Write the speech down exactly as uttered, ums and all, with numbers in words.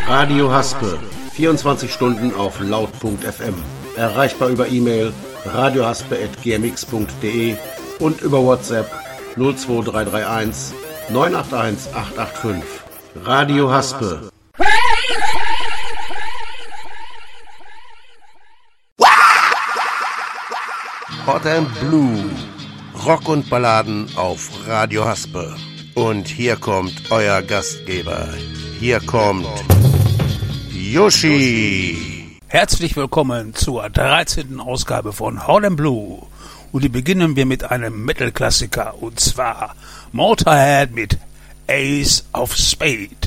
Radio Haspe, vierundzwanzig Stunden auf laut punkt f m. Erreichbar über E-Mail radiohaspe at g m x punkt d e und über WhatsApp null zwei drei drei eins neun acht eins acht acht fünf. Radio Haspe. Hot and Blue, Rock und Balladen auf Radio Haspe. Und hier kommt euer Gastgeber. Hier kommt Yoshi. Herzlich willkommen zur dreizehnten Ausgabe von Hot and Blue. Und die beginnen wir mit einem Metal-Klassiker, und zwar Motorhead mit Ace of Spades.